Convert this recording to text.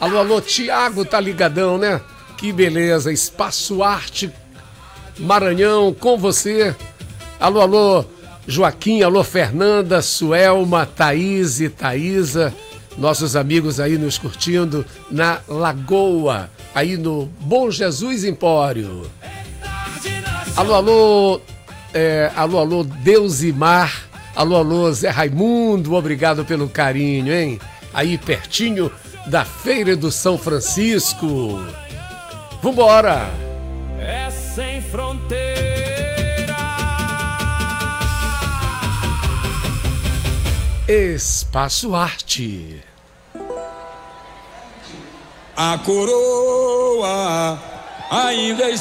Alô, alô, Tiago tá ligadão, né? Que beleza, Espaço Arte Maranhão com você. Alô, alô, Joaquim, alô, Fernanda, Suelma, Thaís e Thaísa, nossos amigos aí nos curtindo na Lagoa, aí no Bom Jesus Empório. Alô, alô, alô, alô, Deusimar, alô, alô, Zé Raimundo, obrigado pelo carinho, hein? Aí pertinho da Feira do São Francisco. Vambora! É sem fronteira. Espaço Arte. A coroa ainda está